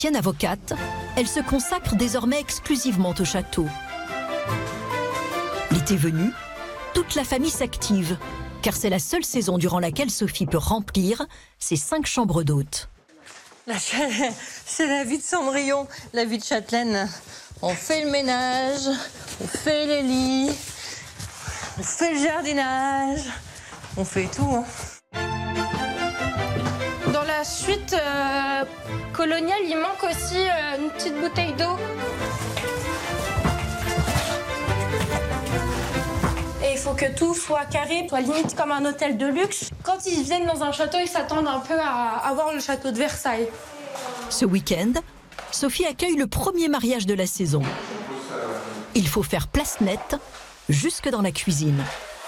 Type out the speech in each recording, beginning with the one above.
Tienne avocate, elle se consacre désormais exclusivement au château. L'été venu, toute la famille s'active, car c'est la seule saison durant laquelle Sophie peut remplir ses 5 chambres d'hôtes. C'est la vie de Cendrillon, la vie de Châtelaine. On fait le ménage, on fait les lits, on fait le jardinage, on fait tout. Dans la suite coloniale, il manque aussi une petite bouteille d'eau. Et il faut que tout soit carré, soit limite comme un hôtel de luxe. Quand ils viennent dans un château, ils s'attendent un peu à avoir le château de Versailles. Ce week-end, Sophie accueille le premier mariage de la saison. Il faut faire place nette, jusque dans la cuisine.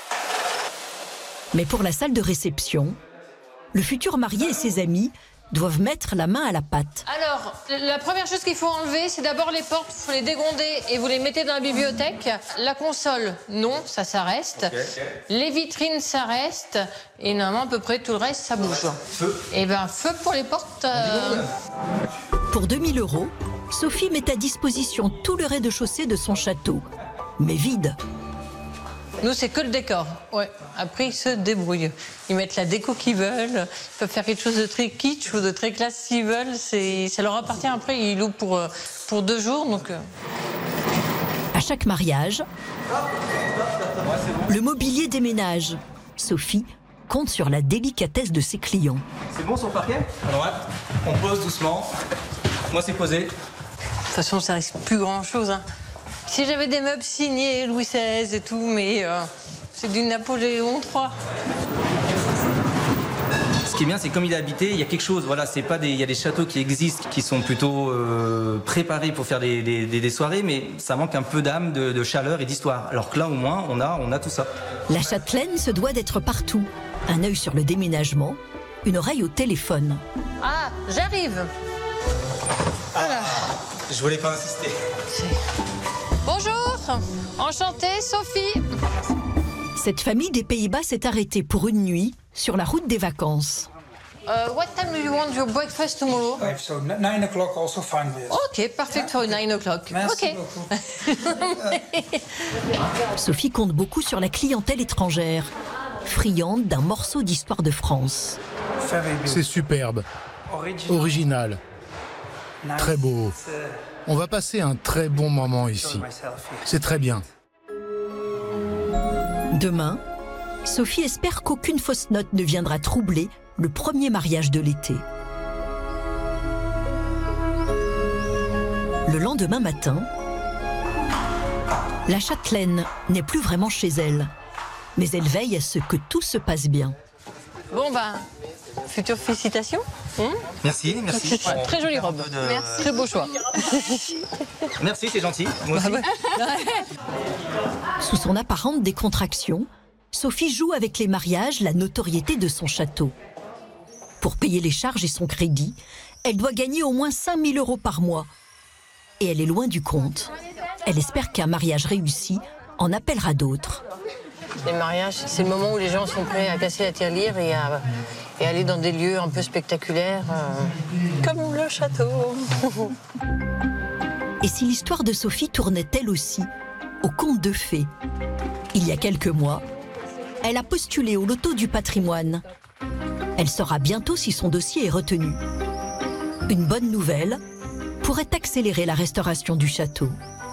Mais pour la salle de réception, le futur marié et ses amis doivent mettre la main à la pâte. Alors, la première chose qu'il faut enlever, c'est d'abord les portes, il faut les dégonder et vous les mettez dans la bibliothèque. La console, non, ça reste. Les vitrines, ça reste. Et normalement, à peu près tout le reste, ça bouge. Feu. Et ben, feu pour les portes. Pour 2 000 €, Sophie met à disposition tout le rez-de-chaussée de son château, mais vide. Nous, c'est que le décor. Ouais. Après, ils se débrouillent. Ils mettent la déco qu'ils veulent. Ils peuvent faire quelque chose de très kitsch ou de très classe s'ils veulent. Ça leur appartient. Après, ils louent pour 2 jours. Donc... À chaque mariage, le mobilier déménage. Sophie compte sur la délicatesse de ses clients. C'est bon sur le parquet? À droite. On pose doucement. Moi, c'est posé. De toute façon, ça risque plus grand-chose. Hein. Si j'avais des meubles signés Louis XVI et tout, mais c'est du Napoléon III. Ce qui est bien, c'est comme il est habité, il y a quelque chose. Voilà, c'est pas il y a des châteaux qui existent, qui sont plutôt préparés pour faire des soirées, mais ça manque un peu d'âme, de chaleur et d'histoire. Alors que là, au moins, on a tout ça. La Châtelaine se doit d'être partout. Un œil sur le déménagement, une oreille au téléphone. Ah, j'arrive. Voilà. Je voulais pas insister. Bonjour, enchantée, Sophie. Cette famille des Pays-Bas s'est arrêtée pour une nuit sur la route des vacances. What time do you want your breakfast tomorrow? So 9 o'clock also fine with. Ok, perfect for 9 o'clock. Merci Ok. beaucoup. Sophie compte beaucoup sur la clientèle étrangère, friande d'un morceau d'histoire de France. C'est superbe, original, très beau. On va passer un très bon moment ici. C'est très bien. Demain, Sophie espère qu'aucune fausse note ne viendra troubler le premier mariage de l'été. Le lendemain matin, la Châtelaine n'est plus vraiment chez elle, mais elle veille à ce que tout se passe bien. Bon ben, futures félicitations. Merci. Très jolie robe. Merci. Très beau choix. Merci, c'est gentil. Moi aussi. Sous son apparente décontraction, Sophie joue avec les mariages la notoriété de son château. Pour payer les charges et son crédit, elle doit gagner au moins 5 000 € par mois. Et elle est loin du compte. Elle espère qu'un mariage réussi en appellera d'autres. Les mariages, c'est le moment où les gens sont prêts à casser la tirelire et aller dans des lieux un peu spectaculaires, comme le château. Et si l'histoire de Sophie tournait elle aussi au conte de fées? Il y a quelques mois, elle a postulé au loto du patrimoine. Elle saura bientôt si son dossier est retenu. Une bonne nouvelle pourrait accélérer la restauration du château.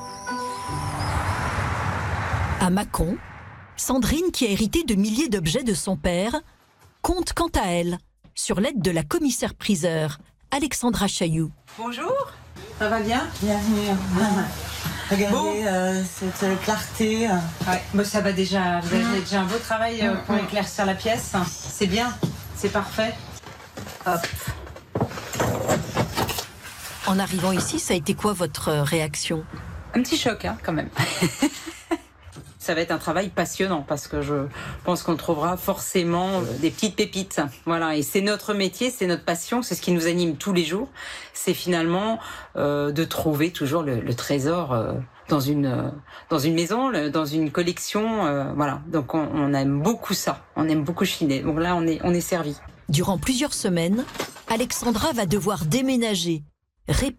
À Mâcon, Sandrine, qui a hérité de milliers d'objets de son père, compte quant à elle sur l'aide de la commissaire-priseur, Alexandra Chailloux. Bonjour, ça va bien? Bienvenue. Regardez cette clarté. Ouais, bon, ça va déjà. Vous avez déjà un beau travail pour éclaircir la pièce. C'est bien, c'est parfait. Hop. En arrivant ici, ça a été quoi votre réaction? Un petit choc, hein, quand même. Ça va être un travail passionnant parce que je pense qu'on trouvera forcément des petites pépites. Voilà, et c'est notre métier, c'est notre passion, c'est ce qui nous anime tous les jours. C'est finalement de trouver toujours le trésor dans une maison, dans une collection. Voilà, donc on aime beaucoup ça, on aime beaucoup chiner. Donc là, on est servi. Durant plusieurs semaines, Alexandra va devoir déménager répète